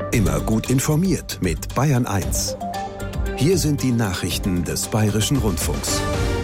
Immer gut informiert mit Bayern 1. Hier sind die Nachrichten des Bayerischen Rundfunks.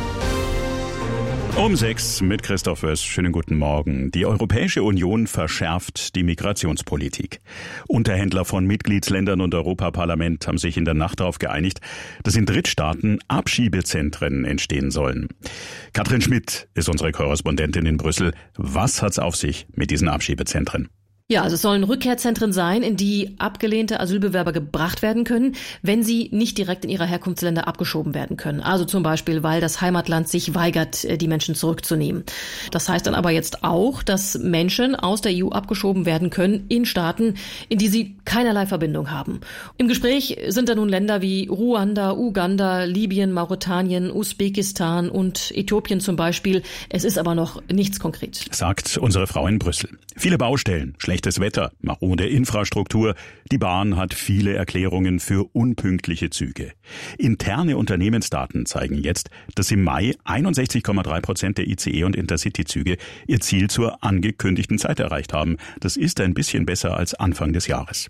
Um 6 mit Christoph Wöss. Schönen guten Morgen. Die Europäische Union verschärft die Migrationspolitik. Unterhändler von Mitgliedsländern und Europaparlament haben sich in der Nacht darauf geeinigt, dass in Drittstaaten Abschiebezentren entstehen sollen. Katrin Schmidt ist unsere Korrespondentin in Brüssel. Was hat's auf sich mit diesen Abschiebezentren? Ja, also es sollen Rückkehrzentren sein, in die abgelehnte Asylbewerber gebracht werden können, wenn sie nicht direkt in ihre Herkunftsländer abgeschoben werden können. Also zum Beispiel, weil das Heimatland sich weigert, die Menschen zurückzunehmen. Das heißt dann aber jetzt auch, dass Menschen aus der EU abgeschoben werden können in Staaten, in die sie keinerlei Verbindung haben. Im Gespräch sind da nun Länder wie Ruanda, Uganda, Libyen, Mauretanien, Usbekistan und Äthiopien zum Beispiel. Es ist aber noch nichts konkret. Sagt unsere Frau in Brüssel. Viele Baustellen, schlechtes Wetter, marode Infrastruktur. Die Bahn hat viele Erklärungen für unpünktliche Züge. Interne Unternehmensdaten zeigen jetzt, dass im Mai 61,3% der ICE- und Intercity-Züge ihr Ziel zur angekündigten Zeit erreicht haben. Das ist ein bisschen besser als Anfang des Jahres.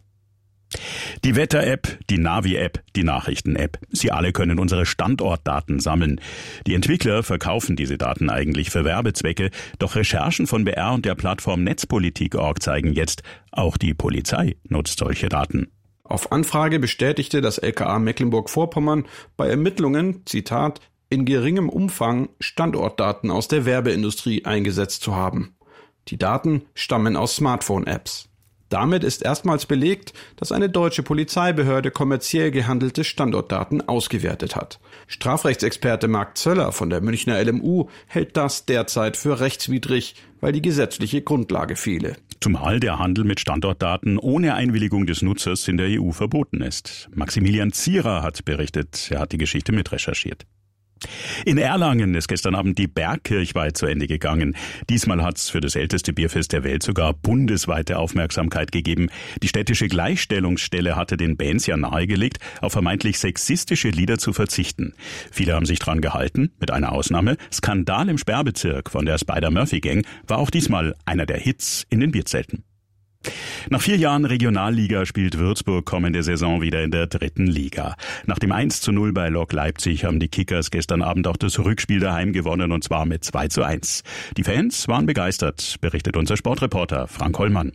Die Wetter-App, die Navi-App, die Nachrichten-App. Sie alle können unsere Standortdaten sammeln. Die Entwickler verkaufen diese Daten eigentlich für Werbezwecke, doch Recherchen von BR und der Plattform Netzpolitik.org zeigen jetzt, auch die Polizei nutzt solche Daten. Auf Anfrage bestätigte das LKA Mecklenburg-Vorpommern bei Ermittlungen, Zitat, in geringem Umfang Standortdaten aus der Werbeindustrie eingesetzt zu haben. Die Daten stammen aus Smartphone-Apps. Damit ist erstmals belegt, dass eine deutsche Polizeibehörde kommerziell gehandelte Standortdaten ausgewertet hat. Strafrechtsexperte Marc Zöller von der Münchner LMU hält das derzeit für rechtswidrig, weil die gesetzliche Grundlage fehle. Zumal der Handel mit Standortdaten ohne Einwilligung des Nutzers in der EU verboten ist. Maximilian Zierer hat berichtet, er hat die Geschichte mitrecherchiert. In Erlangen ist gestern Abend die Bergkirchweih zu Ende gegangen. Diesmal hat es für das älteste Bierfest der Welt sogar bundesweite Aufmerksamkeit gegeben. Die städtische Gleichstellungsstelle hatte den Bands ja nahegelegt, auf vermeintlich sexistische Lieder zu verzichten. Viele haben sich dran gehalten, mit einer Ausnahme. Skandal im Sperrbezirk von der Spider-Murphy-Gang war auch diesmal einer der Hits in den Bierzelten. Nach 4 Jahren Regionalliga spielt Würzburg kommende Saison wieder in der 3. Liga. Nach dem 1:0 bei Lok Leipzig haben die Kickers gestern Abend auch das Rückspiel daheim gewonnen, und zwar mit 2:1. Die Fans waren begeistert, berichtet unser Sportreporter Frank Hollmann.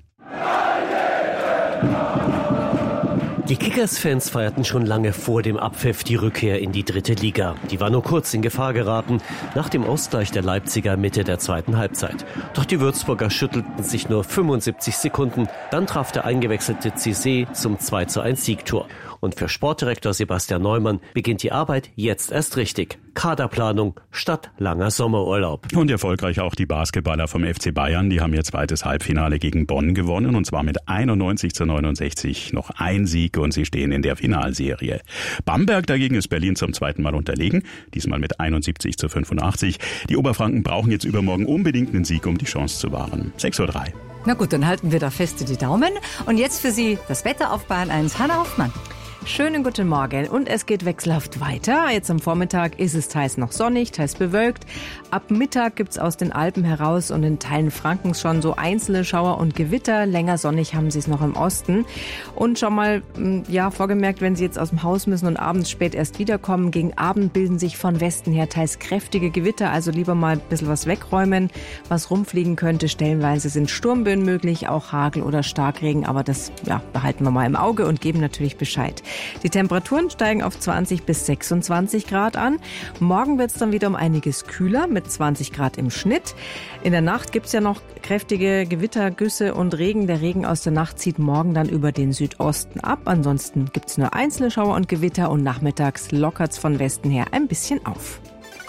Die Kickers-Fans feierten schon lange vor dem Abpfiff die Rückkehr in die 3. Liga. Die war nur kurz in Gefahr geraten, nach dem Ausgleich der Leipziger Mitte der 2. Halbzeit. Doch die Würzburger schüttelten sich nur 75 Sekunden. Dann traf der eingewechselte Cissé zum 2:1 Siegtor. Und für Sportdirektor Sebastian Neumann beginnt die Arbeit jetzt erst richtig. Kaderplanung statt langer Sommerurlaub. Und erfolgreich auch die Basketballer vom FC Bayern. Die haben ihr zweites Halbfinale gegen Bonn gewonnen, und zwar mit 91:69. Noch ein Sieg und sie stehen in der Finalserie. Bamberg dagegen ist Berlin zum 2. Mal unterlegen, diesmal mit 71:85. Die Oberfranken brauchen jetzt übermorgen unbedingt einen Sieg, um die Chance zu wahren. 6:03 Uhr. Na gut, dann halten wir da feste die Daumen. Und jetzt für Sie das Wetter auf Bayern 1. Hanna Hoffmann. Schönen guten Morgen und es geht wechselhaft weiter. Jetzt am Vormittag ist es teils noch sonnig, teils bewölkt. Ab Mittag gibt's aus den Alpen heraus und in Teilen Frankens schon so einzelne Schauer und Gewitter. Länger sonnig haben sie es noch im Osten. Und schon mal, vorgemerkt, wenn Sie jetzt aus dem Haus müssen und abends spät erst wiederkommen, gegen Abend bilden sich von Westen her teils kräftige Gewitter. Also lieber mal ein bisschen was wegräumen, was rumfliegen könnte. Stellenweise sind Sturmböen möglich, auch Hagel oder Starkregen. Aber das behalten wir mal im Auge und geben natürlich Bescheid. Die Temperaturen steigen auf 20 bis 26 Grad an. Morgen wird es dann wieder um einiges kühler mit 20 Grad im Schnitt. In der Nacht gibt es ja noch kräftige Gewitter, Güsse und Regen. Der Regen aus der Nacht zieht morgen dann über den Südosten ab. Ansonsten gibt es nur einzelne Schauer und Gewitter und nachmittags lockert es von Westen her ein bisschen auf.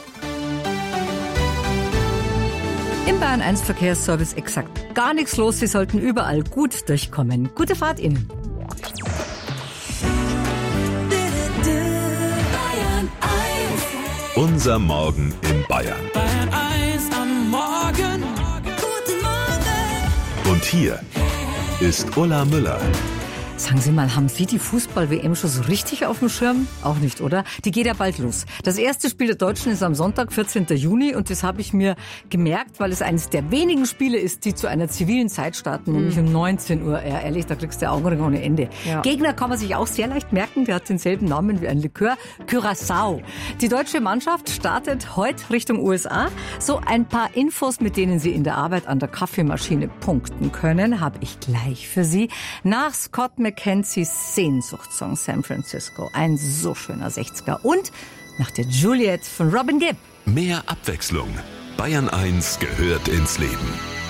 Im Bayern 1 Verkehrsservice exakt gar nichts los. Sie sollten überall gut durchkommen. Gute Fahrt Ihnen. Unser Morgen in Bayern. Bayern 1 am Morgen. Guten Morgen. Und hier ist Ulla Müller. Sagen Sie mal, haben Sie die Fußball-WM schon so richtig auf dem Schirm? Auch nicht, oder? Die geht ja bald los. Das erste Spiel der Deutschen ist am Sonntag, 14. Juni. Und das habe ich mir gemerkt, weil es eines der wenigen Spiele ist, die zu einer zivilen Zeit starten, nämlich um 19 Uhr. Ja, ehrlich, da kriegst du Augenringe ohne Ende. Ja. Gegner kann man sich auch sehr leicht merken. Der hat denselben Namen wie ein Likör. Curaçao. Die deutsche Mannschaft startet heute Richtung USA. So ein paar Infos, mit denen Sie in der Arbeit an der Kaffeemaschine punkten können, habe ich gleich für Sie. Nach Scott McKenzies Sehnsuchtssong San Francisco. Ein so schöner 60er. Und nach der Juliet von Robin Gibb. Mehr Abwechslung. Bayern 1 gehört ins Leben.